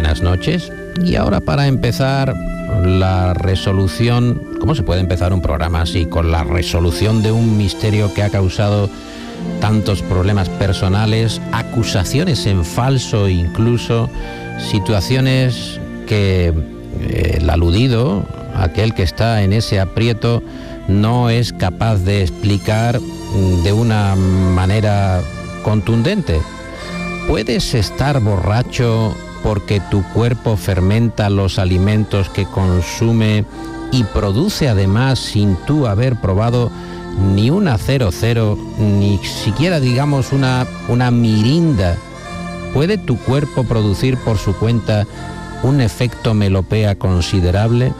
buenas noches. Y ahora, para empezar la resolución, ¿cómo se puede empezar un programa así? Con la resolución de un misterio que ha causado tantos problemas personales, acusaciones en falso incluso, situaciones que el aludido, aquel que está en ese aprieto, no es capaz de explicar de una manera contundente. ¿Puedes estar borracho porque tu cuerpo fermenta los alimentos que consume y produce además, sin tú haber probado ni una 00, ni siquiera digamos una mirinda? ¿Puede tu cuerpo producir por su cuenta un efecto melopea considerable?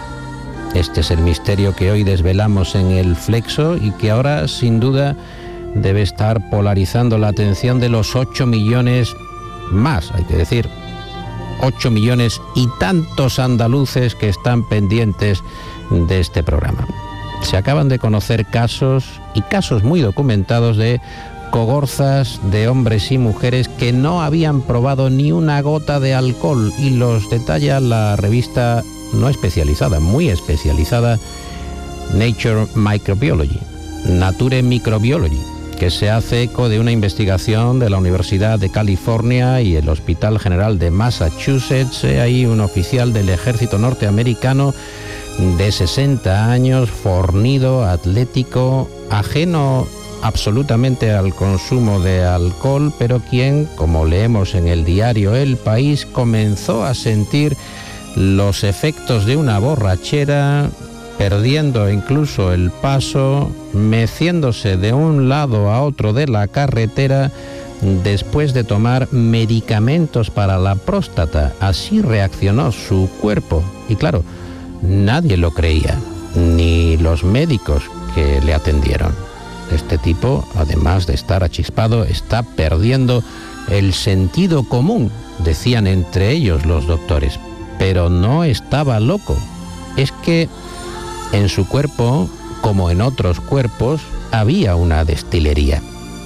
Este es el misterio que hoy desvelamos en el Flexo y que ahora sin duda debe estar polarizando la atención de los 8 millones más, hay que decir, 8 millones y tantos andaluces que están pendientes de este programa. Se acaban de conocer casos, y casos muy documentados, de cogorzas de hombres y mujeres que no habían probado ni una gota de alcohol, y los detalla la revista no especializada, muy especializada, Nature Microbiology, Nature Microbiology, que se hace eco de una investigación de la Universidad de California y el Hospital General de Massachusetts. Hay un oficial del ejército norteamericano de 60 años, fornido, atlético, ajeno absolutamente al consumo de alcohol, pero quien, como leemos en el diario El País, comenzó a sentir los efectos de una borrachera, perdiendo incluso el paso, meciéndose de un lado a otro de la carretera después de tomar medicamentos para la próstata. Así reaccionó su cuerpo. Y claro, nadie lo creía, ni los médicos que le atendieron. Este tipo, además de estar achispado, está perdiendo el sentido común, decían entre ellos los doctores. Pero no estaba loco. Es que en su cuerpo, como en otros cuerpos, había una destilería.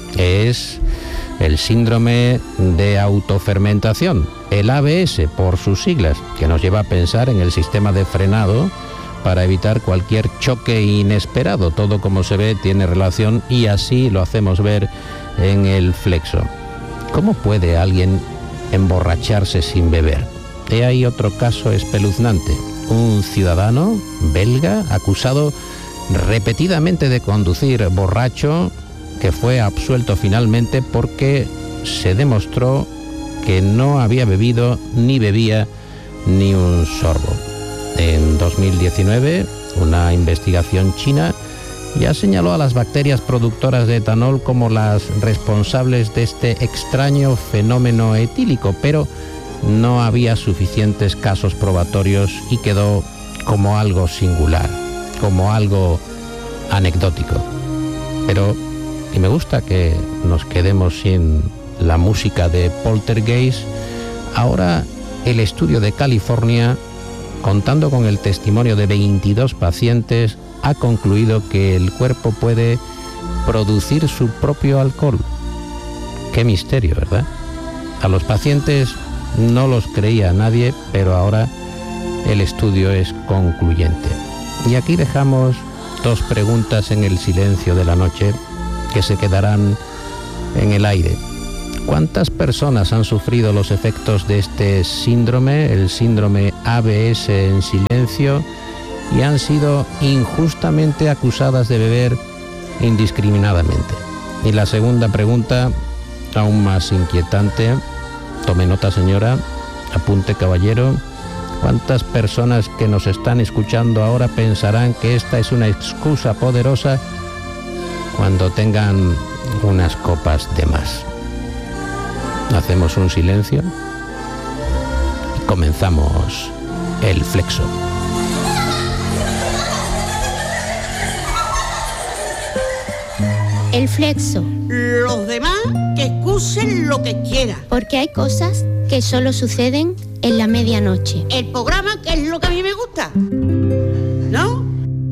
Es el síndrome de autofermentación, el ABS por sus siglas, que nos lleva a pensar en el sistema de frenado para evitar cualquier choque inesperado. Todo, como se ve, tiene relación, y así lo hacemos ver en el Flexo. ¿Cómo puede alguien emborracharse sin beber? He ahí otro caso espeluznante. Un ciudadano belga acusado repetidamente de conducir borracho, que fue absuelto finalmente porque se demostró que no había bebido ni bebía ni un sorbo. En 2019, una investigación china ya señaló a las bacterias productoras de etanol como las responsables de este extraño fenómeno etílico, pero no había suficientes casos probatorios y quedó como algo singular, como algo anecdótico. Pero, y me gusta que nos quedemos sin la música de Poltergeist, ahora el estudio de California, contando con el testimonio de 22 pacientes, ha concluido que el cuerpo puede producir su propio alcohol. Qué misterio, ¿verdad? A los pacientes no los creía nadie, pero ahora el estudio es concluyente. Y aquí dejamos dos preguntas en el silencio de la noche que se quedarán en el aire. ¿Cuántas personas han sufrido los efectos de este síndrome, el síndrome ABS en silencio, y han sido injustamente acusadas de beber indiscriminadamente? Y la segunda pregunta, aún más inquietante, tome nota, señora, apunte, caballero. ¿Cuántas personas que nos están escuchando ahora pensarán que esta es una excusa poderosa cuando tengan unas copas de más? Hacemos un silencio y comenzamos el Flexo. El Flexo. Los demás que excusen lo que quieran. Porque hay cosas que solo suceden en la medianoche. El programa que es lo que a mí me gusta, ¿no?